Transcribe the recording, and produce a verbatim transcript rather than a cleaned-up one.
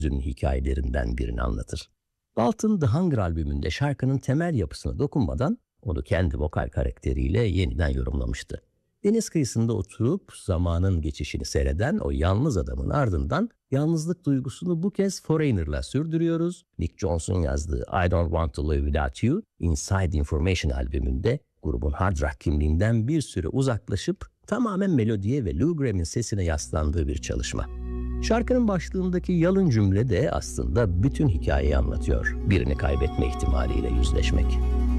hikayelerinden birini anlatır. Dalton The Hunger albümünde şarkının temel yapısına dokunmadan onu kendi vokal karakteriyle yeniden yorumlamıştı. Deniz kıyısında oturup zamanın geçişini seyreden o yalnız adamın ardından yalnızlık duygusunu bu kez Foreigner'la sürdürüyoruz. Nick Jones'un yazdığı I Don't Want to Live Without You, Inside Information albümünde grubun hard rock kimliğinden bir süre uzaklaşıp tamamen melodiye ve Lou Gramm'in sesine yaslandığı bir çalışma. Şarkının başlığındaki yalın cümle de aslında bütün hikayeyi anlatıyor. Birini kaybetme ihtimaliyle yüzleşmek.